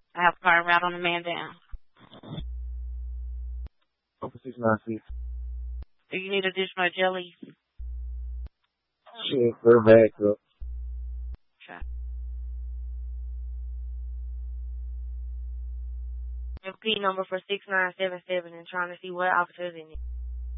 I have a car route on the man down. Open 696. Do you need additional jelly? Shit, we're back up. Okay. MP number for 6977 and trying to see what officers in it.